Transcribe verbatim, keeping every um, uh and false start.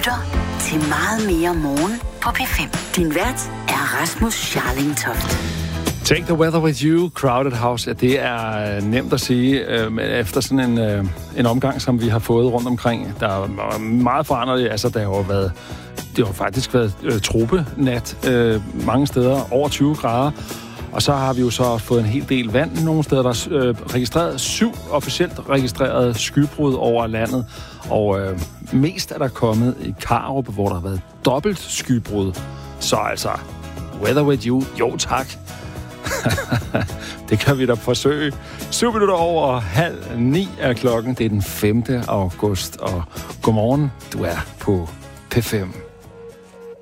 lytter til Meget mere morgen på P fem. Din vært er Rasmus Scharling Toft. Take the weather with you, Crowded House. Ja, det er nemt at sige, øh, efter sådan en, øh, en omgang, som vi har fået rundt omkring. Der er meget forandret. Altså, der har jo været, det har faktisk været øh, tropenat øh, mange steder, over tyve grader. Og så har vi jo så fået en hel del vand nogle steder. Der er øh, registreret syv officielt registrerede skybrud over landet. Og øh, mest er der kommet i Karup, hvor der har været dobbelt skybrud. Så altså, weather with you, jo tak. Det kan vi da forsøge. Syv minutter over halv ni er klokken. Det er den femte august, og godmorgen, du er på P fem.